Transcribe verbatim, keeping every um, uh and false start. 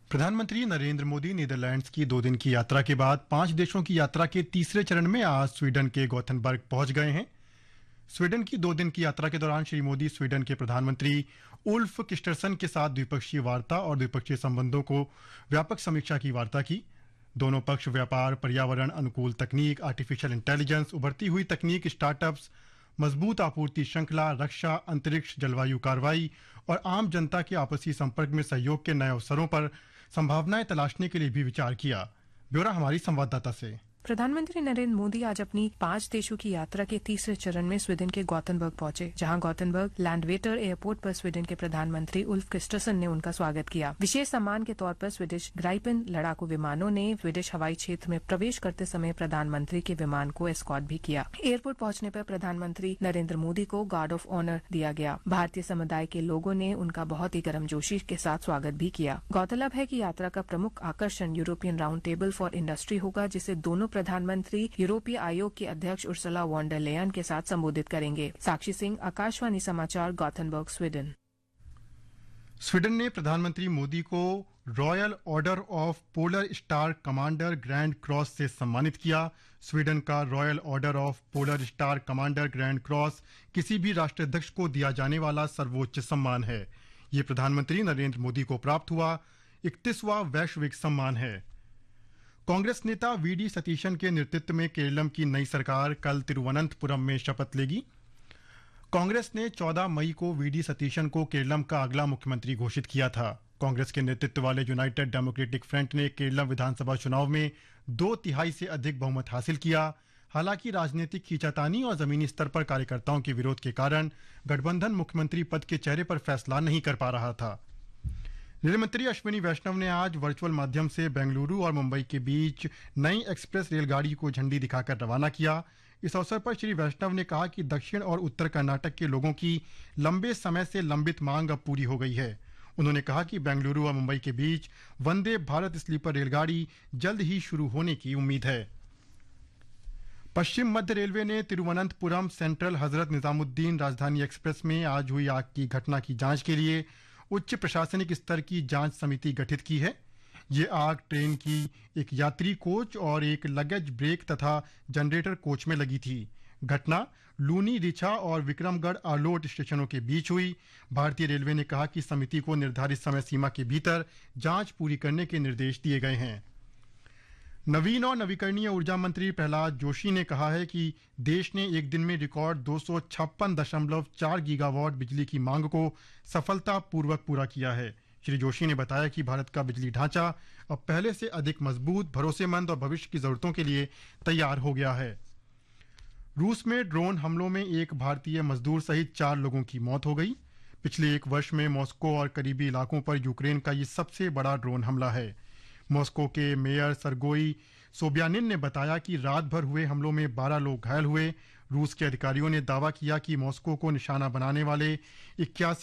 प्रधानमंत्री नरेंद्र मोदी नीदरलैंड्स की दो दिन की यात्रा के बाद पांच देशों की यात्रा के तीसरे चरण में आज स्वीडन के गोथेनबर्ग पहुंच गए हैं। स्वीडन की दो दिन की यात्रा के दौरान श्री मोदी स्वीडन के प्रधानमंत्री उल्फ क्रिस्टरसन के साथ द्विपक्षीय वार्ता और द्विपक्षीय संबंधों को व्यापक समीक्षा की वार्ता की। दोनों पक्ष व्यापार, पर्यावरण अनुकूल तकनीक, आर्टिफिशियल इंटेलिजेंस, उभरती हुई तकनीक, स्टार्टअप्स, मजबूत आपूर्ति श्रृंखला, रक्षा, अंतरिक्ष, जलवायु कार्रवाई और आम जनता के आपसी संपर्क में सहयोग के नए अवसरों पर संभावनाएं तलाशने के लिए भी विचार किया। ब्यौरा हमारी संवाददाता से। प्रधानमंत्री नरेंद्र मोदी आज अपनी पांच देशों की यात्रा के तीसरे चरण में स्वीडन के गोथेनबर्ग पहुंचे, जहां गोथेनबर्ग लैंडवेटर एयरपोर्ट पर स्वीडन के प्रधानमंत्री उल्फ क्रिस्टरसन ने उनका स्वागत किया। विशेष सम्मान के तौर पर स्वीडिश ग्राइपन लड़ाकू विमानों ने स्वीडिश हवाई क्षेत्र में प्रवेश करते समय प्रधानमंत्री के विमान को एस्कॉर्ट भी किया। एयरपोर्ट पहुंचने पर प्रधानमंत्री नरेंद्र मोदी को गार्ड ऑफ ऑनर दिया गया। भारतीय समुदाय के लोगों ने उनका बहुत ही गर्मजोशी के साथ स्वागत भी किया। गौरतलब है कि यात्रा का प्रमुख आकर्षण European round table for industry होगा, जिसे दोनों प्रधानमंत्री यूरोपीय आयोग की अध्यक्ष उर्सुला वॉन डर लेयन के साथ संबोधित करेंगे। साक्षी सिंह, आकाशवाणी समाचार, गोथेनबर्ग, स्वीडन। स्वीडन ने प्रधानमंत्री मोदी को royal order of polar star commander grand cross से सम्मानित किया। स्वीडन का royal order of polar star commander grand cross किसी भी राष्ट्राध्यक्ष को दिया जाने वाला सर्वोच्च सम्मान है। ये प्रधानमंत्री नरेंद्र मोदी को प्राप्त हुआ इकतीसवां वैश्विक सम्मान है। कांग्रेस नेता वी डी सतीशन के नेतृत्व में केरलम की नई सरकार कल तिरुवनंतपुरम में शपथ लेगी। कांग्रेस ने चौदह मई को वी डी सतीशन को केरलम का अगला मुख्यमंत्री घोषित किया था। कांग्रेस के नेतृत्व वाले यूनाइटेड डेमोक्रेटिक फ्रंट ने केरलम विधानसभा चुनाव में दो तिहाई से अधिक बहुमत हासिल किया। हालांकि राजनीतिक खींचातानी और जमीनी स्तर पर कार्यकर्ताओं के विरोध के कारण गठबंधन मुख्यमंत्री पद के चेहरे पर फैसला नहीं कर पा रहा था। रेल मंत्री अश्विनी वैष्णव ने आज वर्चुअल माध्यम से बेंगलुरु और मुंबई के बीच नई एक्सप्रेस रेलगाड़ी को झंडी दिखाकर रवाना किया। इस अवसर पर श्री वैष्णव ने कहा कि दक्षिण और उत्तर कर्नाटक के लोगों की लंबे समय से लंबित मांग अब पूरी हो गई है। उन्होंने कहा कि बेंगलुरु और मुंबई के बीच वंदे भारत स्लीपर रेलगाड़ी जल्द ही शुरू होने की उम्मीद है। पश्चिम मध्य रेलवे ने तिरुवनंतपुरम सेंट्रल हजरत निजामुद्दीन राजधानी एक्सप्रेस में आज हुई आग की घटना की जांच के लिए उच्च प्रशासनिक स्तर की जांच समिति गठित की है। ये आग ट्रेन की एक यात्री कोच और एक लगेज ब्रेक तथा जनरेटर कोच में लगी थी। घटना लूनी, रिछा और विक्रमगढ़ आलोट स्टेशनों के बीच हुई। भारतीय रेलवे ने कहा कि समिति को निर्धारित समय सीमा के भीतर जांच पूरी करने के निर्देश दिए गए हैं। नवीन और नवीकरणीय ऊर्जा मंत्री प्रहलाद जोशी ने कहा है कि देश ने एक दिन में रिकॉर्ड दो सौ छप्पन दशमलव चार गीगावाट बिजली की मांग को सफलतापूर्वक पूरा किया है। श्री जोशी ने बताया कि भारत का बिजली ढांचा अब पहले से अधिक मजबूत, भरोसेमंद और भविष्य की जरूरतों के लिए तैयार हो गया है। रूस में ड्रोन हमलों में एक भारतीय मजदूर सहित चार लोगों की मौत हो गई। पिछले एक वर्ष में मॉस्को और करीबी इलाकों पर यूक्रेन का ये सबसे बड़ा ड्रोन हमला है। मॉस्को के मेयर सरगोई सोब्यानिन ने बताया कि रात भर हुए हमलों में बारह लोग घायल हुए। रूस के अधिकारियों ने दावा किया कि मॉस्को को निशाना बनाने वाले इक्यासी